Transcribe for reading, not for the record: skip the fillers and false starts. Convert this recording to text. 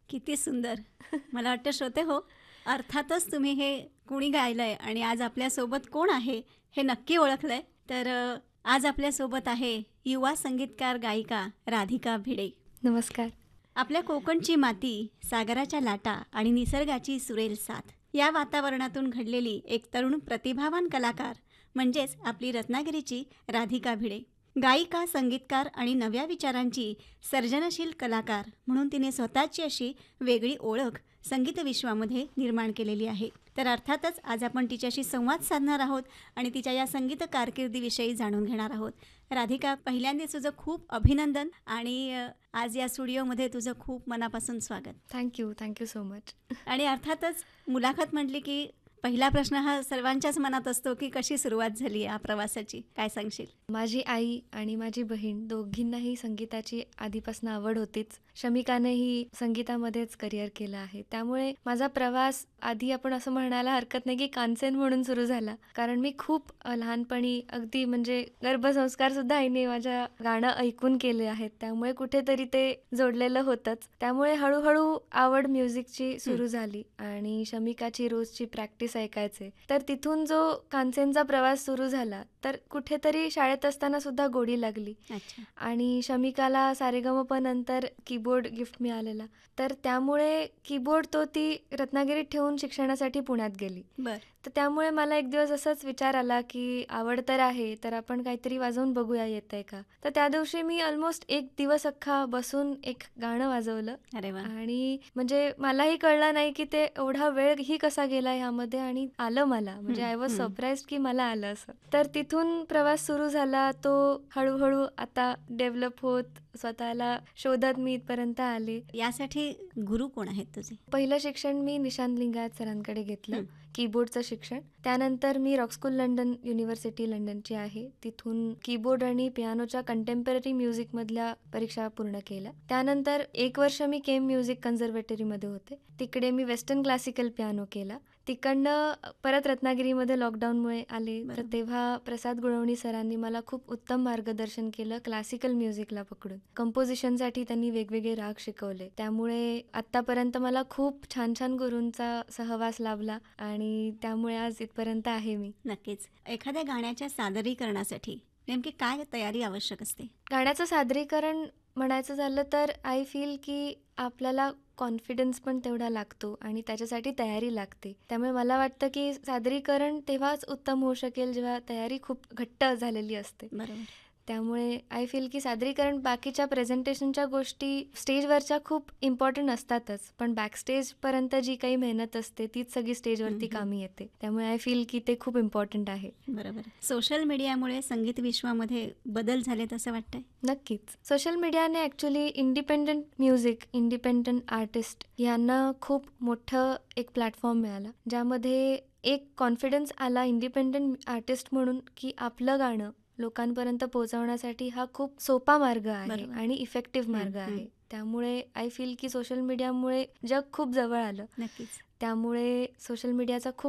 किती सुंदर. मला वाटतं श्रोते हो, अर्थातच तुम्ही हे कुणी गायलंय आणि आज आपल्यासोबत कोण आहे हे नक्की ओळखलंय. तर आज आपल्यासोबत आहे युवा संगीतकार गायिका राधिका भिडे. नमस्कार. आपल्या कोकणची माती, सागराच्या लाटा आणि निसर्गाची सुरेल साथ या वातावरणातून घडलेली एक तरुण प्रतिभावान कलाकार म्हणजेच आपली रत्नागिरीची राधिका भिडे. गायिका, संगीतकार आणि नव्या विचारांची सर्जनशील कलाकार म्हणून तिने स्वतःची अशी वेगळी ओळख संगीत विश्वामध्ये निर्माण केलेली आहे. तर अर्थातच आज आपण तिच्याशी संवाद साधणार आहोत आणि तिच्या या संगीत कारकिर्दीविषयी जाणून घेणार आहोत. राधिका, पहिल्यांदाच तुझं खूप अभिनंदन आणि आज या स्टुडिओमध्ये तुझं खूप मनापासून स्वागत. Thank you so much. आणि अर्थातच मुलाखत म्हटली की पहिला प्रश्न हा सर्वांच्याच मनात असतो की कशी सुरुवात झाली या प्रवासाची, काय सांगशील? माझी आई आणि माझी बहीण दोघींनाही संगीताची आधीपासून आवड होतीच. शमिकानेही संगीतामध्येच करिअर केलं आहे. त्यामुळे माझा प्रवास आधी आपण असं म्हणायला हरकत नाही की कानसेन म्हणून सुरू झाला, कारण मी खूप लहानपणी अगदी म्हणजे गर्भसंस्कार सुद्धा आईने माझ्या गाणं ऐकून केले आहेत. त्यामुळे कुठेतरी ते जोडलेलं होतंच. त्यामुळे हळूहळू आवड म्युझिकची सुरू झाली आणि शमिकाची रोजची प्रॅक्टिस ऐकायचे. तर तिथून जो कानसेनचा प्रवास सुरू झाला, तर कुठेतरी शाळेत असताना सुद्धा गोडी लागली. आणि शमिकाला सारेगमप नंतर कीबोर्ड गिफ्ट मिळालेला, तर त्यामुळे कीबोर्ड तो ती रत्नागिरीत ठेवून शिक्षणासाठी पुण्यात गेली. तर त्यामुळे मला एक दिवस असाच विचार आला की आवड तर आहे, तर आपण काहीतरी वाजवून बघूया येतंय का. तर त्या दिवशी मी ऑलमोस्ट एक दिवस अख्खा बसून एक गाणं वाजवलं. अरे वा. आणि म्हणजे मलाही कळलं नाही की ते एवढा वेळही कसा गेला ह्यामध्ये, आणि आलं मला, म्हणजे आय वॉज सरप्राईज्ड की मला आलं असं. तर तिथून प्रवास सुरू झाला. तो हळूहळू आता डेव्हलप होत स्वतःला शोधत मी इथपर्यंत आले. यासाठी गुरु कोण आहेत तुझे? पहिलं शिक्षण मी निशांत लिंगायत सरांकडे घेतलं, कीबोर्डचं शिक्षण. त्यानंतर मी रॉक स्कूल लंडन युनिव्हर्सिटी लंडनची आहे, तिथून कीबोर्ड आणि पियानोच्या कंटेम्पररी म्युझिकमधल्या परीक्षा पूर्ण केल्या. त्यानंतर 1 वर्ष मी केम म्युझिक कन्झर्वेटरीमध्ये होते. तिकडे मी वेस्टर्न क्लासिकल पियानो केला. तिकडनं परत रत्नागिरीमध्ये लॉकडाऊनमुळे आले, तर तेव्हा प्रसाद गुळवणी सरांनी मला खूप उत्तम मार्गदर्शन केलं क्लासिकल म्युझिकला पकडून. कंपोजिशनसाठी त्यांनी वेगवेगळे राग शिकवले. त्यामुळे आत्तापर्यंत मला खूप छान छान गुरूंचा सहवास लाभला आणि त्यामुळे आज इथपर्यंत आहे मी. नक्कीच. एखाद्या गाण्याच्या सादरीकरणासाठी नेमकी काय तयारी आवश्यक असते? गाण्याचं सादरीकरण म्हणायचं झालं तर आय फील की आपल्याला कॉन्फिडन्स पण तेवढा लागतो आणि त्याच्यासाठी तयारी लागते. त्यामुळे मला वाटतं की सादरीकरण तेव्हाच उत्तम होऊ शकेल जेव्हा तयारी खूप घट्ट झालेली असते. बरोबर. त्यामुळे आय फील की सादरीकरण बाकीच्या प्रेझेंटेशनच्या गोष्टी स्टेजवरच्या खूप इम्पॉर्टंट असतातच, पण बॅकस्टेजपर्यंत जी काही मेहनत असते तीच सगळी स्टेजवरती कामी येते. त्यामुळे आय फील की ते खूप इम्पॉर्टंट आहे. बरोबर. सोशल मीडियामुळे संगीत विश्वामध्ये बदल झालेत असं वाटतंय? नक्कीच. सोशल मीडियाने actually independent music, independent artist यांना खूप मोठं एक प्लॅटफॉर्म मिळाला, ज्यामध्ये एक कॉन्फिडन्स आला इंडिपेंडंट आर्टिस्ट म्हणून की आपलं गाणं लोकांपर्यंत पोहोचवण्यासाठी हा खूप सोपा मार्ग आहे आणि इफेक्टिव्ह मार्ग आहे. त्यामुळे आय फील की सोशल मीडियामुळे जग खूप जवळ आलं. नक्कीच. त्यामुळे सोशल मीडियाचा खूप